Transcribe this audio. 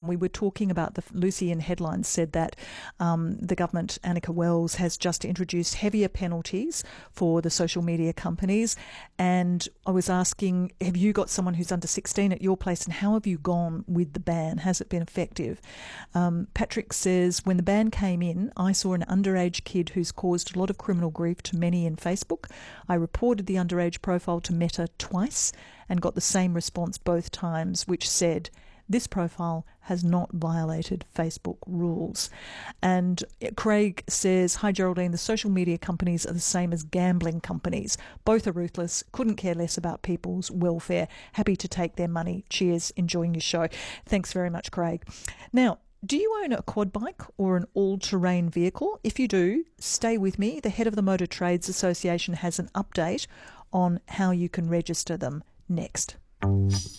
we were talking about Lucy in headlines said that the government, Annika Wells, has just introduced heavier penalties for the social media companies. And I was asking, have you got someone who's under 16 at your place, and how have you gone with the ban? Has it been effective? Patrick says, when the ban came in, I saw an underage kid who's caused a lot of criminal grief to many in Facebook. I reported the underage profile to Meta twice and got the same response both times, which said, this profile has not violated Facebook rules. And Craig says, hi Geraldine, the social media companies are the same as gambling companies. Both are ruthless, couldn't care less about people's welfare. Happy to take their money. Cheers, enjoying your show. Thanks very much, Craig. Now, do you own a quad bike or an all-terrain vehicle? If you do, stay with me. The head of the Motor Trades Association has an update on how you can register them next.